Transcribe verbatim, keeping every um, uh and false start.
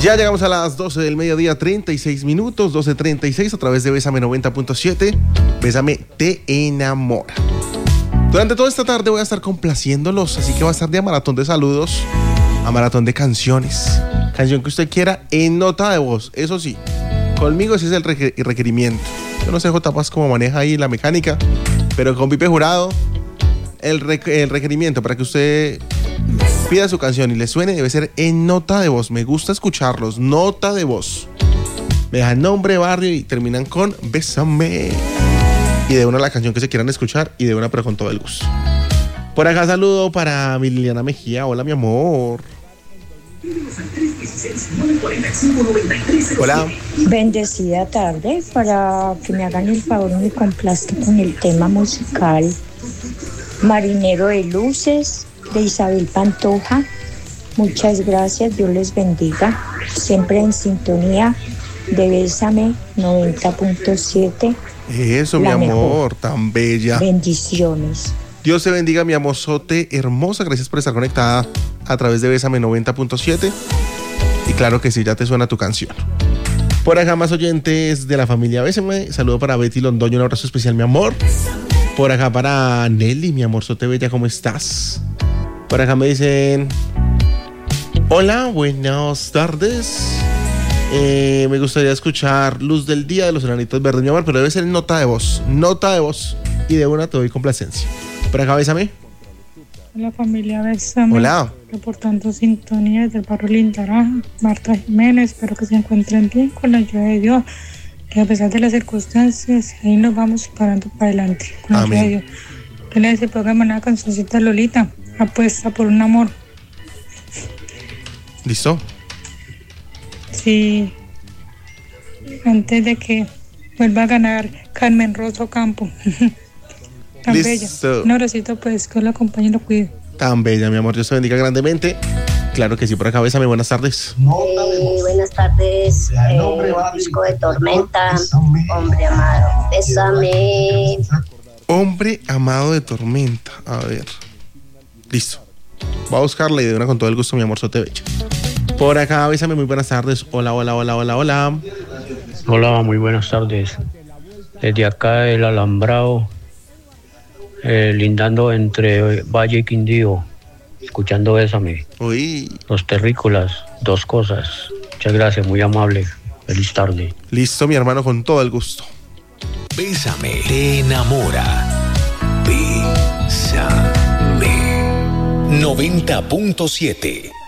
Ya llegamos a las doce del mediodía, treinta y seis minutos, doce treinta y seis a través de Bésame noventa punto siete. Bésame te enamora. Durante toda esta tarde voy a estar complaciéndolos, así que va a estar de a maratón de saludos, a maratón de canciones. Canción que usted quiera en nota de voz, eso sí. Conmigo ese es el requer- requerimiento. Yo no sé, J. Paz, cómo maneja ahí la mecánica, pero con Pipe Jurado, el, re- el requerimiento para que usted pida su canción y le suene debe ser en nota de voz. Me gusta escucharlos, nota de voz. Me dejan nombre, barrio y terminan con Bésame. Y de una la canción que se quieran escuchar y de una pero con todo el gusto. Por acá saludo para mi Liliana Mejía. Hola, mi amor. Hola. Bendecida tarde, para que me hagan el favor y me complazcan con el tema musical Marinero de Luces, de Isabel Pantoja. Muchas gracias, Dios les bendiga. Siempre en sintonía de Bésame noventa punto siete. Eso, mi amor, mejor. Tan bella. Bendiciones. Dios te bendiga, mi amorzote hermosa. Gracias por estar conectada a través de Bésame noventa punto siete. Y claro que sí, ya te suena tu canción. Por acá más oyentes de la familia Bésame. Saludo para Betty Londoño, un abrazo especial, mi amor. Por acá para Nelly, mi amorzote bella, ¿cómo estás? Por acá me dicen: hola, buenas tardes. Eh, me gustaría escuchar Luz del Día de los Enanitos Verdes, mi amor, pero debe ser en nota de voz. Nota de voz. Y de una te doy complacencia. Por acá, Bésame. Hola, familia Bésame. Hola. Reportando sintonía desde el barrio Lindaraja. Marta Jiménez, espero que se encuentren bien con la ayuda de Dios. Que a pesar de las circunstancias, ahí nos vamos parando para adelante. Con la ayuda de Dios. Que le dice, póngame una cancioncita, Lolita. Apuesta por un amor. ¿Listo? Sí. Antes de que vuelva a ganar Carmen Rosso Campo. Tan Listo. bella. Un abracito, pues, que lo acompañe y lo cuide. Tan bella, mi amor. Dios te bendiga grandemente. Claro que sí, por acá, Bésame. Buenas tardes. Eh, buenas tardes. Eh, disco de Tormenta. Hombre amado. Bésame. Hombre amado de Tormenta. A ver. Listo. Voy a buscarla y de una con todo el gusto, mi amor, sote bella. Por acá, Bésame, muy buenas tardes. Hola, hola, hola, hola, hola. Hola, muy buenas tardes. Desde acá el Alambrado, eh, lindando entre Valle y Quindío, escuchando Bésame. Uy. Los terrícolas, dos cosas. Muchas gracias, muy amable. Feliz tarde. Listo, mi hermano, con todo el gusto. Bésame te enamora. Bésame noventa punto siete.